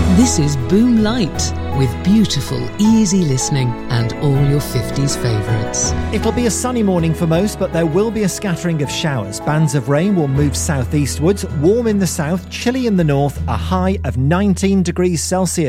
This is Boom Light, with beautiful, easy listening and all your 50s favourites. It'll be a sunny morning for most, but there will be a scattering of showers. Bands of rain will move southeastwards, warm in the south, chilly in the north, a high of 19 degrees Celsius.